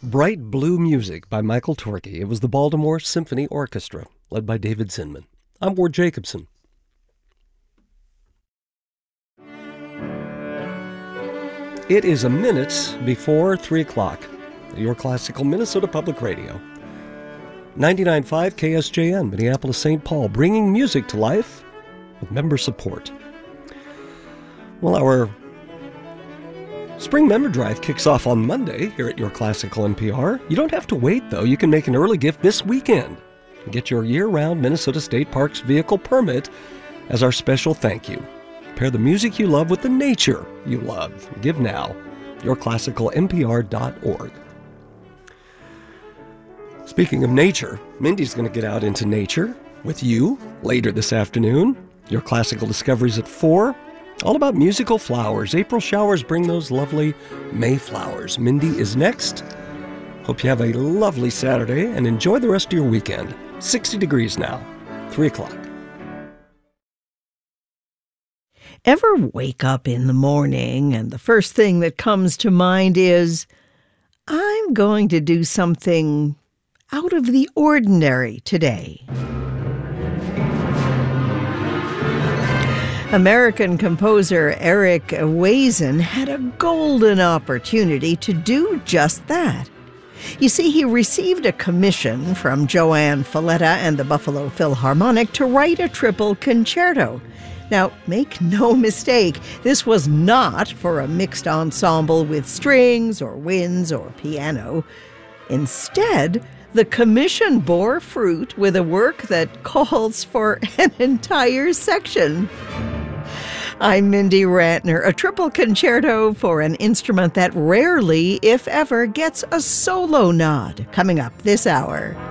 Bright Blue Music by Michael Torke. It was the Baltimore Symphony Orchestra, led by David Zinman. I'm Ward Jacobson. It is a minute before 3 o'clock. Your classical Minnesota Public Radio. 99.5 KSJN, Minneapolis, St. Paul, bringing music to life with member support. Well, our Spring Member Drive kicks off on Monday here at Your Classical NPR. You don't have to wait, though. You can make an early gift this weekend and get your year-round Minnesota State Parks vehicle permit as our special thank you. Pair the music you love with the nature you love. Give now. YourClassicalNPR.org. Speaking of nature, Mindy's going to get out into nature with you later this afternoon. Your Classical Discoveries at 4. All about musical flowers. April showers bring those lovely Mayflowers. Mindy is next. Hope you have a lovely Saturday and enjoy the rest of your weekend. 60 degrees now, 3 o'clock. Ever wake up in the morning and the first thing that comes to mind is, I'm going to do something out of the ordinary today? American composer Eric Wazen had a golden opportunity to do just that. You see, he received a commission from Joanne Falletta and the Buffalo Philharmonic to write a triple concerto. Now, make no mistake, this was not for a mixed ensemble with strings or winds or piano. Instead, the commission bore fruit with a work that calls for an entire section. I'm Mindy Rantner, a triple concerto for an instrument that rarely, if ever, gets a solo nod, coming up this hour.